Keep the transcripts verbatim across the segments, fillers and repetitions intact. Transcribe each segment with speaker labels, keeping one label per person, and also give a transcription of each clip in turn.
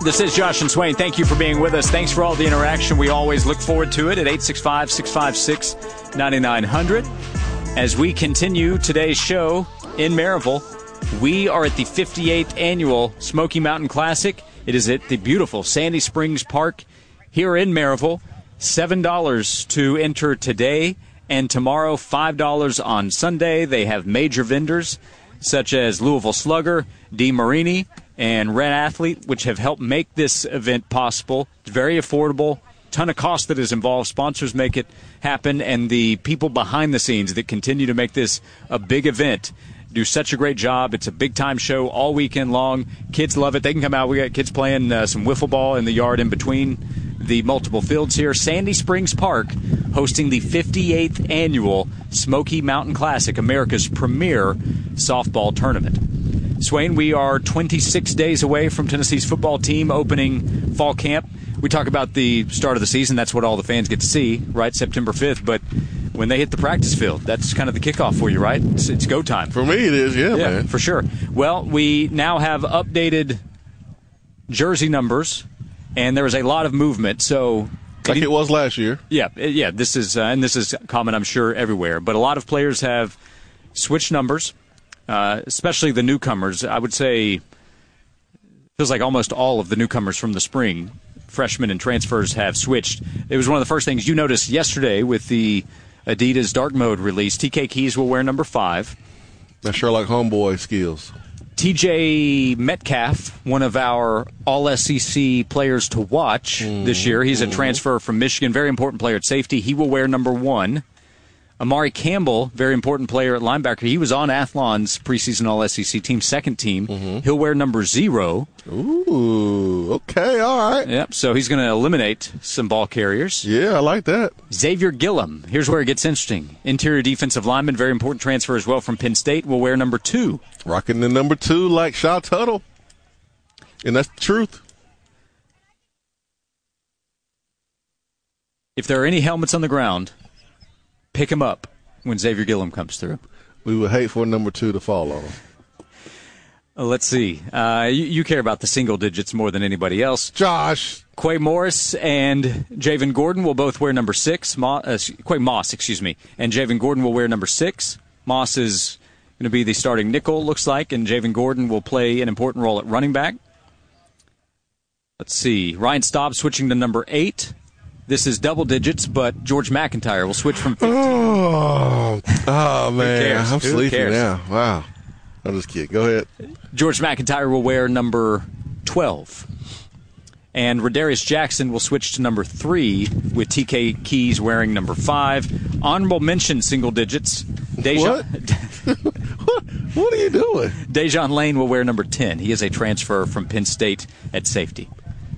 Speaker 1: This is Josh and Swain. Thank you for being with us. Thanks for all the interaction. We always look forward to it at eight six five, six five six, nine nine zero zero. As we continue today's show in Maryville, we are at the fifty-eighth Annual Smoky Mountain Classic. It is at the beautiful Sandy Springs Park here in Maryville. seven dollars to enter today and tomorrow, five dollars on Sunday. They have major vendors such as Louisville Slugger, Dee Marini, and Red Athlete, which have helped make this event possible. It's very affordable, ton of cost that is involved. Sponsors make it happen, and the people behind the scenes that continue to make this a big event do such a great job. It's a big-time show all weekend long. Kids love it. They can come out. We got kids playing uh, some wiffle ball in the yard in between the multiple fields here. Sandy Springs Park hosting the fifty-eighth Annual Smoky Mountain Classic, America's premier softball tournament. Swain, we are twenty-six days away from Tennessee's football team opening fall camp. We talk about the start of the season. That's what all the fans get to see, right, September fifth. But when they hit the practice field, that's kind of the kickoff for you, right? It's, it's go time.
Speaker 2: For me, it is, yeah,
Speaker 1: yeah,
Speaker 2: man.
Speaker 1: For sure. Well, we now have updated jersey numbers, and there is a lot of movement. So,
Speaker 2: like you, it was last year.
Speaker 1: Yeah, yeah. This is uh, and this is common, I'm sure, everywhere. But a lot of players have switched numbers. Uh, especially the newcomers. I would say feels like almost all of the newcomers from the spring, freshmen and transfers, have switched. It was one of the first things you noticed yesterday with the Adidas Dark Mode release. T K Keys will wear number five.
Speaker 2: That's Sherlock Homeboy skills.
Speaker 1: T J Metcalf, one of our all S E C players to watch mm, this year. He's mm. a transfer from Michigan, very important player at safety. He will wear number one. Amari Campbell, very important player at linebacker. He was on Athlon's preseason All-S E C team, second team. Mm-hmm. He'll wear number zero.
Speaker 2: Ooh, okay, all right.
Speaker 1: Yep, so he's going to eliminate some ball carriers.
Speaker 2: Yeah, I like that.
Speaker 1: Xavier Gillum, here's where it gets interesting. Interior defensive lineman, very important transfer as well from Penn State, will wear number two.
Speaker 2: Rocking the number two like Shaw Tuttle. And that's the truth.
Speaker 1: If there are any helmets on the ground, pick him up when Xavier Gillum comes through.
Speaker 2: We would hate for number two to fall on him.
Speaker 1: Uh, let's see. Uh, you, you care about the single digits more than anybody else.
Speaker 2: Josh.
Speaker 1: Quay Morris and Javen Gordon will both wear number six. Mo- uh, Quay Moss, excuse me. And Javen Gordon will wear number six. Moss is going to be the starting nickel, looks like, and Javen Gordon will play an important role at running back. Let's see. Ryan Staub switching to number eight. This is double digits, but George McIntyre will switch from fifteen.
Speaker 2: Oh, oh man. I'm
Speaker 1: Who
Speaker 2: sleeping
Speaker 1: cares?
Speaker 2: now. Wow. I'm just kidding. Go ahead.
Speaker 1: George McIntyre will wear number twelve. And Radarius Jackson will switch to number three, with T K Keys wearing number five. Honorable mention single digits. Dejan,
Speaker 2: what? what? What are you doing?
Speaker 1: Dejan Lane will wear number ten. He is a transfer from Penn State at safety.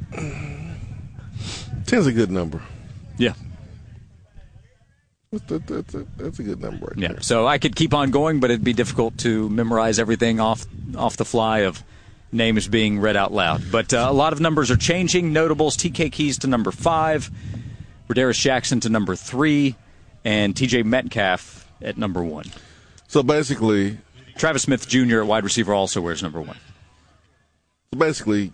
Speaker 2: ten's a good number.
Speaker 1: Yeah.
Speaker 2: That's, that's, a, that's a good number right
Speaker 1: Yeah.
Speaker 2: there.
Speaker 1: So I could keep on going, but it'd be difficult to memorize everything off off the fly of names being read out loud. But uh, a lot of numbers are changing. Notables, T K Keys to number five, Radarius Jackson to number three, and T J Metcalf at number one.
Speaker 2: So basically,
Speaker 1: Travis Smith Junior at wide receiver also wears number one.
Speaker 2: So basically,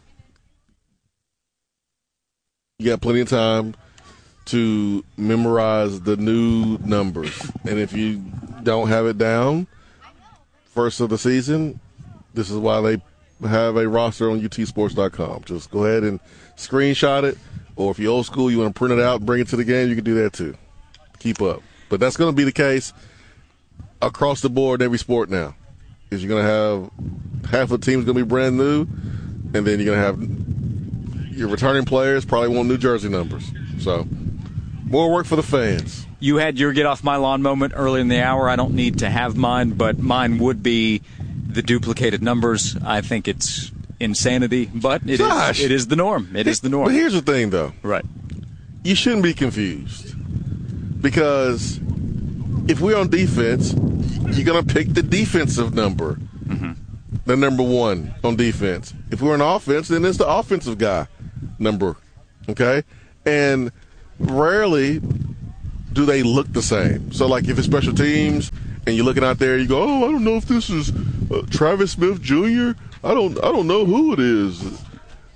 Speaker 2: you got plenty of time to memorize the new numbers. And if you don't have it down first of the season, this is why they have a roster on U T sports dot com. Just go ahead and screenshot it, or if you're old school, you want to print it out and bring it to the game, you can do that too. Keep up. But that's going to be the case across the board in every sport now. Is you're going to have half of the team's going to be brand new, and then you're going to have your returning players probably want new jersey numbers. So more work for the fans.
Speaker 1: You had your get off my lawn moment early in the hour. I don't need to have mine, but mine would be the duplicated numbers. I think it's insanity, but it
Speaker 2: Gosh.
Speaker 1: is it is the norm. It is the norm.
Speaker 2: But here's the thing, though.
Speaker 1: Right.
Speaker 2: You shouldn't be confused, because if we're on defense, you're going to pick the defensive number, mm-hmm. the number one on defense. If we're on offense, then it's the offensive guy number, okay? And rarely do they look the same. So, like, if it's special teams and you're looking out there, you go, oh, I don't know if this is uh, Travis Smith Junior I don't I don't know who it is.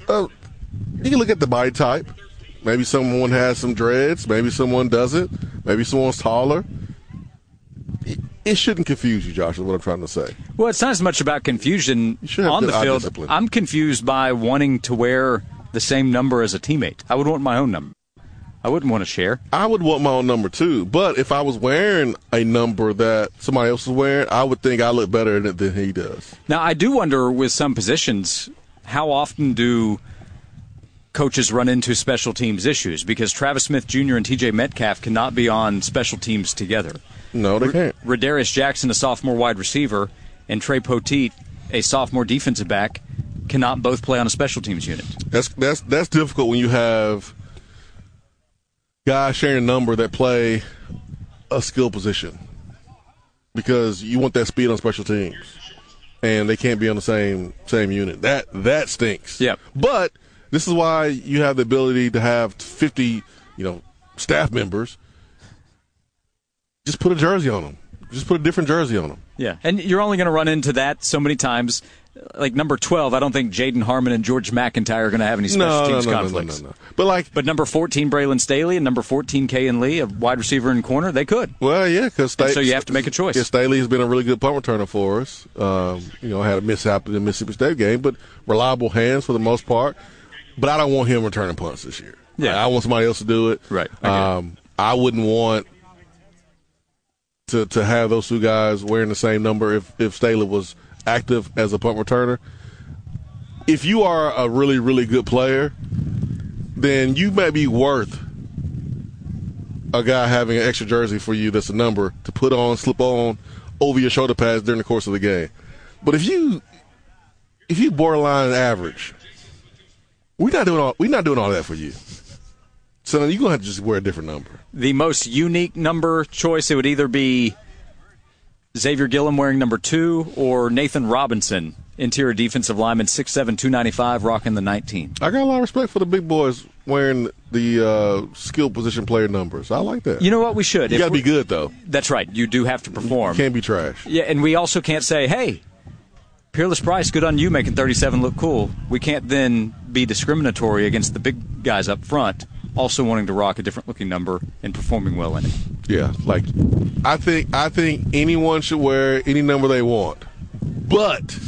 Speaker 2: Uh, you can look at the body type. Maybe someone has some dreads. Maybe someone doesn't. Maybe someone's taller. It, it shouldn't confuse you, Josh, is what I'm trying to say.
Speaker 1: Well, it's not as much about confusion on the field. Discipline. I'm confused by wanting to wear the same number as a teammate. I would want my own number. I wouldn't want to share.
Speaker 2: I would want my own number, too. But if I was wearing a number that somebody else is wearing, I would think I look better than, than he does.
Speaker 1: Now, I do wonder with some positions, how often do coaches run into special teams issues? Because Travis Smith Junior and T J Metcalf cannot be on special teams together.
Speaker 2: No, they can't.
Speaker 1: R- Radarius Jackson, a sophomore wide receiver, and Trey Poteet, a sophomore defensive back, cannot both play on a special teams unit.
Speaker 2: That's that's that's difficult when you have guys sharing a number that play a skill position, because you want that speed on special teams, and they can't be on the same same unit. That that stinks.
Speaker 1: Yeah.
Speaker 2: But this is why you have the ability to have fifty, you know, staff members. Just put a jersey on them. Just put a different jersey on them.
Speaker 1: Yeah, and you're only going to run into that so many times. Like number twelve, I don't think Jaden Harmon and George McIntyre are going to have any special
Speaker 2: no,
Speaker 1: teams
Speaker 2: no, no,
Speaker 1: conflicts.
Speaker 2: No, no, no, no. But like,
Speaker 1: but number fourteen, Braylon Staley, and number fourteen, Kayan Lee, a wide receiver and corner, they could.
Speaker 2: Well, yeah, because Sta-
Speaker 1: so you have to make a choice.
Speaker 2: Yeah, Staley has been a really good punt returner for us. Um, you know, had a mishap in the Mississippi State game, but reliable hands for the most part. But I don't want him returning punts this year.
Speaker 1: Yeah,
Speaker 2: I, I want somebody else to do it.
Speaker 1: Right. I,
Speaker 2: um, I wouldn't want to to have those two guys wearing the same number if if Staley was active as a punt returner. If you are a really, really good player, then you may be worth a guy having an extra jersey for you that's a number to put on, slip on, over your shoulder pads during the course of the game. But if you if you borderline average, we're not doing all we're not doing all that for you. So you're gonna have to just wear a different number.
Speaker 1: The most unique number choice, it would either be Xavier Gillum wearing number two or Nathan Robinson, interior defensive lineman, six seven, two ninety-five, rocking the nineteen.
Speaker 2: I got a lot of respect for the big boys wearing the uh, skill position player numbers. I like that.
Speaker 1: You know what? We should.
Speaker 2: You got to be good, though.
Speaker 1: That's right. You do have to perform.
Speaker 2: You can't be trash.
Speaker 1: Yeah, and we also can't say, hey, Peerless Price, good on you making thirty-seven look cool. We can't then be discriminatory against the big guys up front, also wanting to rock a different-looking number and performing well in it.
Speaker 2: Yeah, like I think I think anyone should wear any number they want, but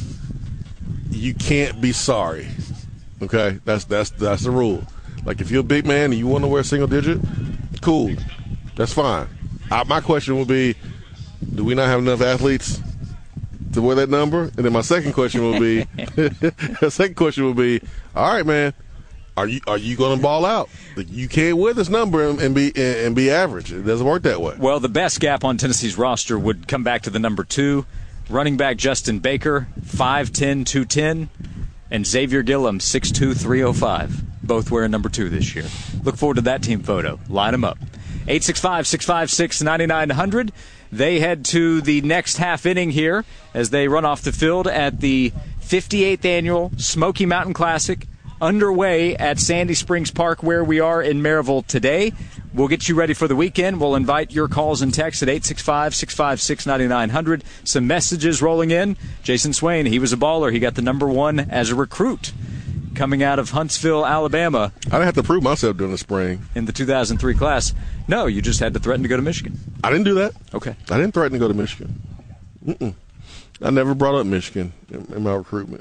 Speaker 2: you can't be sorry. Okay, that's that's that's the rule. Like if you're a big man and you want to wear single digit, cool, that's fine. I, my question would be, do we not have enough athletes to wear that number? And then my second question would be, the second question would be, all right, man. Are you are you going to ball out? You can't wear this number and, and be and, and be average. It doesn't work that way.
Speaker 1: Well, the best gap on Tennessee's roster would come back to the number two, running back Justin Baker, five ten, two ten, and Xavier Gillum, six two, three oh five. Both wearing number two this year. Look forward to that team photo. Line them up. eight six five, six five six, nine nine zero zero. They head to the next half inning here as they run off the field at the fifty-eighth Annual Smoky Mountain Classic, underway at Sandy Springs Park, where we are in Maryville today. We'll get you ready for the weekend. We'll invite your calls and texts at eight six five, six five six, nine nine zero zero. Some messages rolling in. Jason Swain, he was a baller. He got the number one as a recruit coming out of Huntsville, Alabama.
Speaker 2: I didn't have to prove myself during the spring.
Speaker 1: In the two thousand three class. No, you just had to threaten to go to Michigan.
Speaker 2: I didn't do that.
Speaker 1: Okay.
Speaker 2: I didn't threaten to go to Michigan. Mm-mm. I never brought up Michigan in, in my recruitment.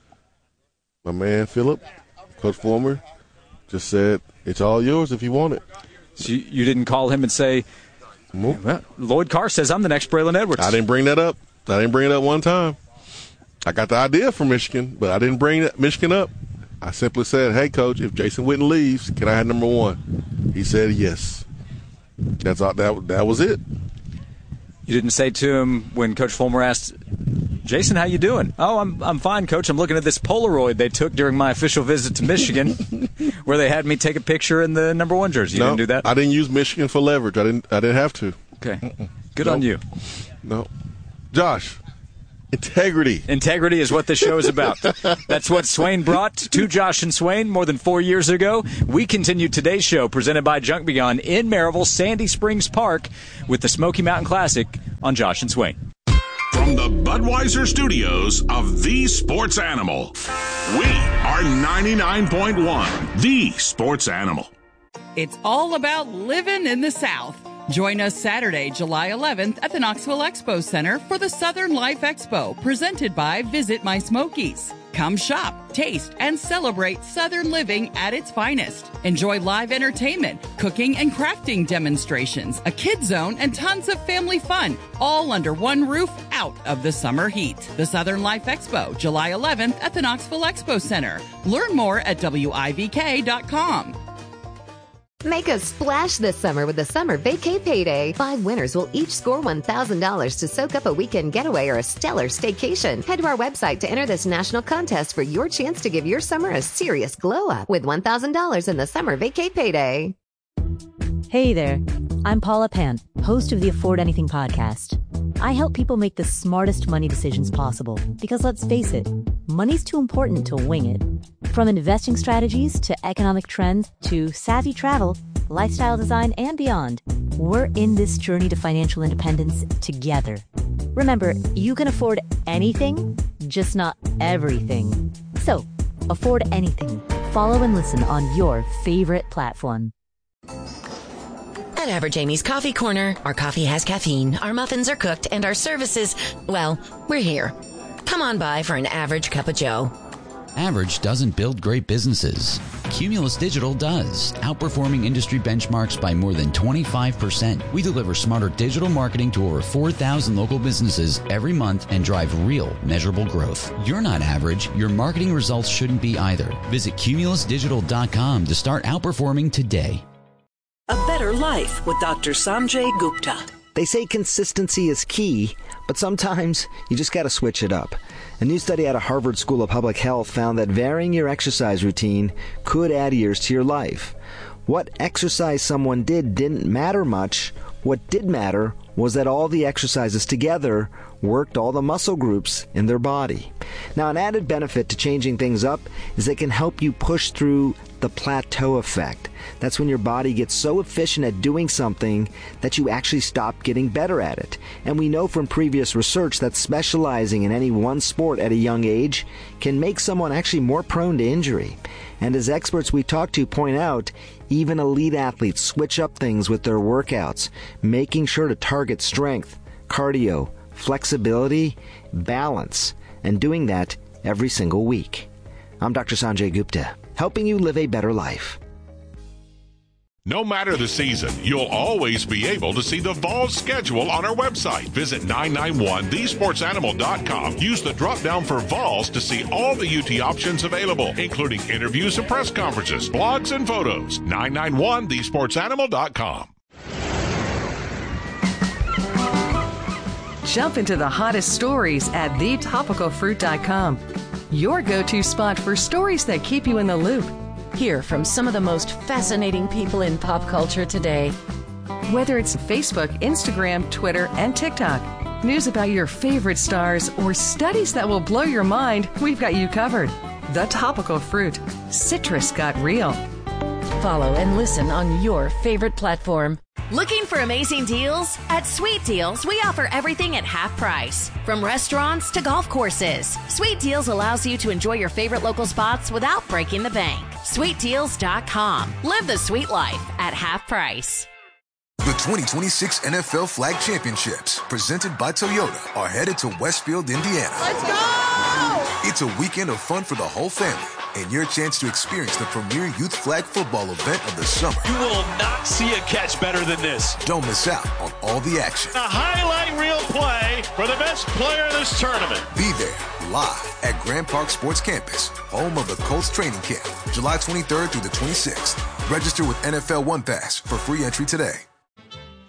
Speaker 2: My man, Phillip, Coach Fulmer, just said, it's all yours if you want it.
Speaker 1: So you, you didn't call him and say, well, Lloyd Carr says I'm the next Braylon Edwards.
Speaker 2: I didn't bring that up. I didn't bring it up one time. I got the idea for Michigan, but I didn't bring Michigan up. I simply said, hey, Coach, if Jason Witten leaves, can I have number one? He said yes. That's all, that, that was it.
Speaker 1: You didn't say to him when Coach Fulmer asked, Jason, how you doing? Oh, I'm I'm fine, Coach. I'm looking at this Polaroid they took during my official visit to Michigan where they had me take a picture in the number one jersey. You
Speaker 2: no,
Speaker 1: didn't do that?
Speaker 2: I didn't use Michigan for leverage. I didn't I didn't have to.
Speaker 1: Okay. Mm-mm. Good
Speaker 2: nope.
Speaker 1: on you.
Speaker 2: No. Josh, integrity.
Speaker 1: Integrity is what this show is about. That's what Swain brought to Josh and Swain more than four years ago. We continue today's show presented by Junk Beyond in Maryville, Sandy Springs Park with the Smoky Mountain Classic on Josh and Swain.
Speaker 3: From the Budweiser studios of The Sports Animal, we are ninety-nine point one The Sports Animal.
Speaker 4: It's all about living in the South. Join us Saturday, July eleventh at the Knoxville Expo Center for the Southern Life Expo, presented by Visit My Smokies. Come shop, taste, and celebrate Southern living at its finest. Enjoy live entertainment, cooking and crafting demonstrations, a kids zone, and tons of family fun, all under one roof out of the summer heat. The Southern Life Expo, July eleventh at the Knoxville Expo Center. Learn more at W I V K dot com.
Speaker 5: Make a splash this summer with the Summer Vacay Payday. Five winners will each score one thousand dollars to soak up a weekend getaway or a stellar staycation. Head to our website to enter this national contest for your chance to give your summer a serious glow up with one thousand dollars in the Summer Vacay Payday.
Speaker 6: Hey there, I'm Paula Pant, host of the Afford Anything podcast. I help people make the smartest money decisions possible because, let's face it, money's too important to wing it. From investing strategies to economic trends to savvy travel, lifestyle design, and beyond, we're in this journey to financial independence together. Remember, you can afford anything, just not everything. So, afford anything. Follow and listen on your favorite platform.
Speaker 7: At Average Amy's Coffee Corner, our coffee has caffeine, our muffins are cooked, and our services, well, we're here. Come on by for an average cup of joe.
Speaker 8: Average doesn't build great businesses. Cumulus Digital does, outperforming industry benchmarks by more than twenty-five percent. We deliver smarter digital marketing to over four thousand local businesses every month and drive real, measurable growth. You're not average. Your marketing results shouldn't be either. Visit cumulus digital dot com to start outperforming today.
Speaker 9: A Better Life with Doctor Sanjay Gupta.
Speaker 10: They say consistency is key, but sometimes you just got to switch it up. A new study out of Harvard School of Public Health found that varying your exercise routine could add years to your life. What exercise someone did didn't matter much. What did matter was that all the exercises together worked all the muscle groups in their body. Now, an added benefit to changing things up is they can help you push through the plateau effect. That's when your body gets so efficient at doing something that you actually stop getting better at it. And we know from previous research that specializing in any one sport at a young age can make someone actually more prone to injury. And as experts we talk to point out, even elite athletes switch up things with their workouts, making sure to target strength, cardio, flexibility, balance, and doing that every single week. I'm Doctor Sanjay Gupta, helping you live a better life.
Speaker 3: No matter the season, you'll always be able to see the Vols schedule on our website. Visit nine nine one the sports animal dot com. Use the drop-down for Vols to see all the U T options available, including interviews and press conferences, blogs, and photos. nine nine one the sports animal dot com.
Speaker 11: Jump into the hottest stories at the topical fruit dot com. Your go-to spot for stories that keep you in the loop.
Speaker 7: Hear from some of the most fascinating people in pop culture today.
Speaker 11: Whether it's Facebook, Instagram, Twitter, and TikTok, news about your favorite stars, or studies that will blow your mind, we've got you covered. The Topical Fruit. Citrus got real.
Speaker 7: Follow and listen on your favorite platform.
Speaker 12: Looking for amazing deals? At Sweet Deals, we offer everything at half price. From restaurants to golf courses, Sweet Deals allows you to enjoy your favorite local spots without breaking the bank. sweet deals dot com. Live the sweet life at half price.
Speaker 13: The twenty twenty-six N F L Flag Championships, presented by Toyota, are headed to Westfield, Indiana.
Speaker 14: Let's go!
Speaker 13: It's a weekend of fun for the whole family, and your chance to experience the premier youth flag football event of the summer.
Speaker 14: You will not see a catch better than this.
Speaker 13: Don't miss out on all the action.
Speaker 14: A highlight reel play for the best player in this tournament.
Speaker 13: Be there, live at Grand Park Sports Campus, home of the Colts training camp, July twenty-third through the twenty-sixth. Register with N F L One Pass for free entry today.